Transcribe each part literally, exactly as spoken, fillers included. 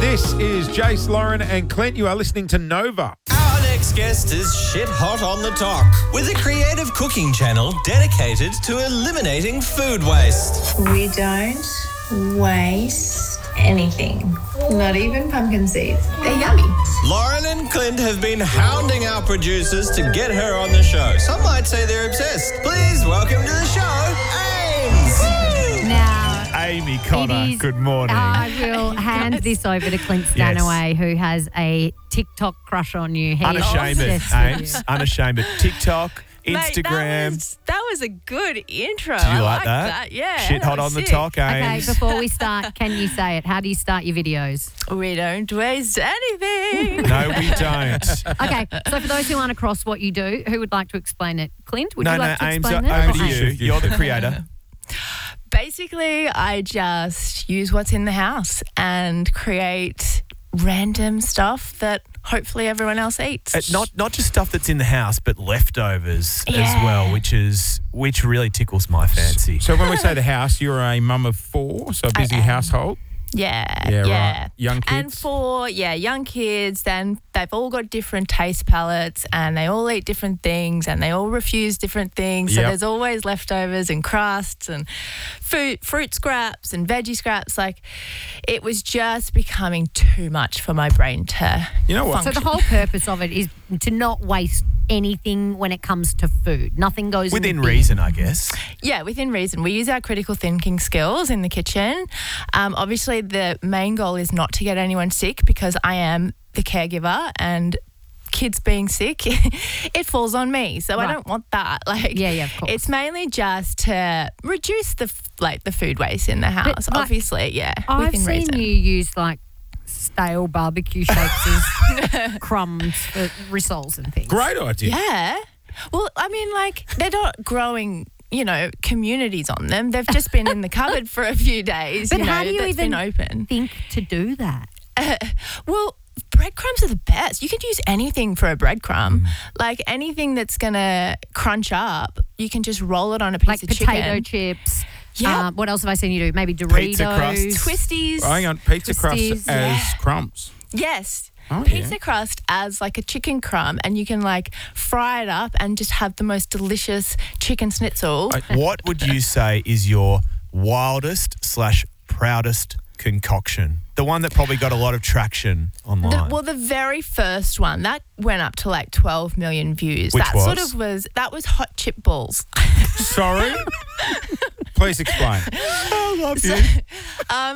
This is Jace, Lauren and Clint. You are listening to Nova. Our next guest is shit hot on the talk with a creative cooking channel dedicated to eliminating food waste. We don't waste anything, not even pumpkin seeds. They're yummy. Lauren and Clint have been hounding our producers to get her on the show. Some might say they're obsessed. Please welcome to the show, Ames. Now, Amy Connor, is- good morning. I will hand this over to Clint Stanaway, who has a TikTok crush on you. He is Unashamed, obsessed with Ames. you. Unashamed. TikTok, Mate, Instagram. that, was, that was a good intro. Do you I like like that? Yeah. Shit that hot was on the sick. talk, Okay, Ames. before we start, can you say it? How do you start your videos? We don't waste anything. No, we don't. Okay, so for those who aren't across what you do, who would like to explain it? Clint, would no, you no, like to Ames, explain over it? to Or you. Ames? You're the creator. Basically, I just use what's in the house and create random stuff that hopefully everyone else eats. Uh, not not just stuff that's in the house, but leftovers as Yeah. well, which is which really tickles my fancy. So when we say the house, you're a mum of four, so a busy I am. household. Yeah, Yeah, yeah. right. Young And kids. for, yeah, young kids, then they've all got different taste palettes and they all eat different things and they all refuse different things. So Yep. there's always leftovers and crusts and fruit, fruit scraps and veggie scraps. Like, it was just becoming too much for my brain to You know what? So the whole purpose of it is to not waste anything when it comes to food. Nothing goes in Within the bin. reason, I guess. Yeah, within reason. We use our critical thinking skills in the kitchen. Um, obviously, the main goal is not to get anyone sick because I am the caregiver and kids being sick, it falls on me. So I Right. don't want that. Like, Yeah, yeah, of course. It's mainly just to reduce the f- like the food waste in the house. like, Obviously, yeah, I've within seen reason. you use like stale barbecue shakes as crumbs for rissoles and things. Great idea. Yeah. Well, I mean, like, they're not growing, you know, communities on them. They've just been in the cupboard for a few days. But you know, how do you that's even been open? think to do that? Uh, well, breadcrumbs are the best. You could use anything for a breadcrumb. Mm. Like anything that's going to crunch up, you can just roll it on a piece Like of potato chicken. chips. Yeah. Um, what else have I seen you do? Maybe Doritos. Pizza crust. Twisties. Oh, hang on, pizza crust Twisties, as yeah. crumbs. Yes. Oh, Pizza yeah. crust as like a chicken crumb, and you can like fry it up and just have the most delicious chicken schnitzel. I- What would you say is your wildest slash proudest concoction? The one that probably got a lot of traction The, online. well, the very first one that went up to like twelve million views. Which that sort was? of was that was hot chip balls. Sorry? Please explain. I love you. um,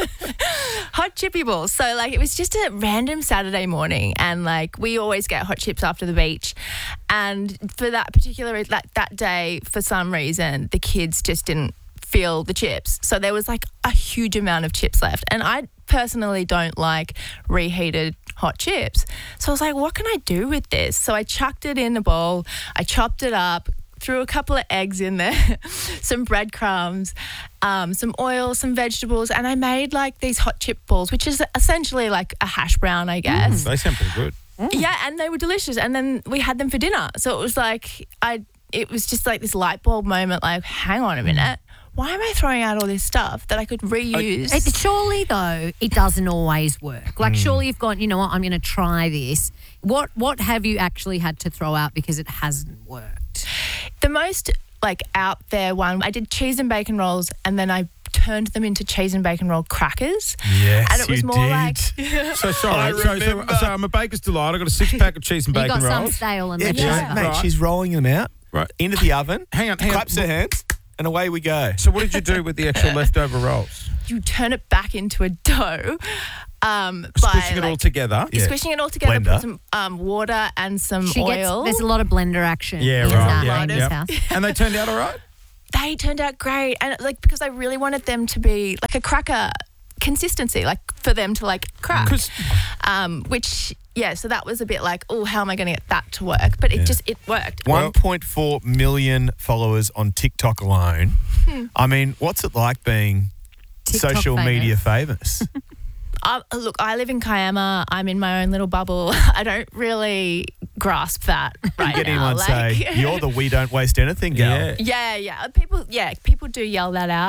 hot chippy balls. So like it was just a random Saturday morning, and like we always get hot chips after the beach, and for that particular like that day, for some reason, the kids just didn't feel the chips. So there was like a huge amount of chips left, and I personally don't like reheated hot chips. So I was like, what can I do with this? So I chucked it in a bowl, I chopped it up, threw a couple of eggs in there, some breadcrumbs, um, some oil, some vegetables, and I made like these hot chip balls, which is essentially like a hash brown, I guess. They sound pretty good. Yeah, and they were delicious. And then we had them for dinner. So it was like, I, it was just like this light bulb moment, like, hang on a minute. Why am I throwing out all this stuff that I could reuse? It, surely, though, it doesn't always work. Like, surely you've gone, you know what, I'm going to try this. What What have you actually had to throw out because it hasn't worked? The most like out there one, I did cheese and bacon rolls, and then I turned them into cheese and bacon roll crackers. Yes, And it was you more did. like So sorry. I so, so, remember. so I'm a baker's delight. I've got a six pack of cheese and You bacon got some rolls. stale and Yeah, left she's- Yeah. mate, Right. she's rolling them out Right. into the oven. Hang on, hang on. Claps her hands, and away we go. So what did you do with the actual leftover rolls? you turn it back into a dough. Um, Squishing by, it all like, together. Yeah. Squishing it all together, Blender. put some um, water and some She gets, oil. there's a lot of blender action. Yeah, in right. that Yeah, lady's yeah. house. And they turned out all right? They turned out great, and like because I really wanted them to be like a cracker consistency, like for them to like crack. 'Cause- Um, which yeah, so that was a bit like, oh, how am I going to get that to work? But it Yeah. just it worked. one point four million followers on TikTok alone. I mean, what's it like being TikTok social famous. media famous? I, look, I live in Kiama. I'm in my own little bubble. I don't really grasp that right Get now. anyone like, say, you're the we don't waste anything gal. Yeah. yeah, yeah. People, yeah, people do yell that out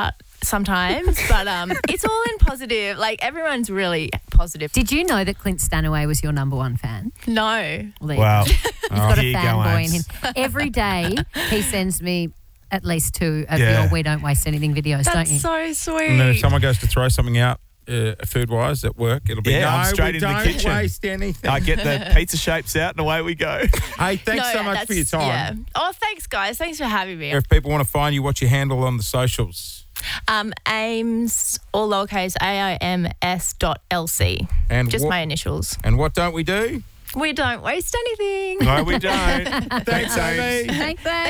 sometimes, but um, it's all in positive. Like everyone's really positive. Did you know that Clint Stanaway was your number one fan? No. Well, there you Wow. go. He's got a Here you go, fanboy in Ames. him. Every day he sends me at least two of Yeah. your We Don't Waste Anything videos, don't That's you? so sweet. And then if someone goes to throw something out uh, food-wise at work, it'll be, Yeah, no, I'm straight we in the don't kitchen." waste anything. I get the pizza shapes out and away we go. Hey, thanks No, so much for your that's- time. Yeah. Oh, thanks, guys. Thanks for having me. If people want to find you, what's your handle on the socials? Um, Ames, all lowercase, A I M S dot L C. And Just what, my initials. And what don't we do? We don't waste anything. No, we don't. Thanks, Amy. Thanks, Amy.